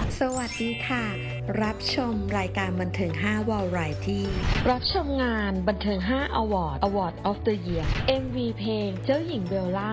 สวัสดีค่ะรับชมรายการบันเทิง5 Variety รับชมงานบันเทิง5 Award of the Year MV เพลงเจ้าหญิงเบลล่า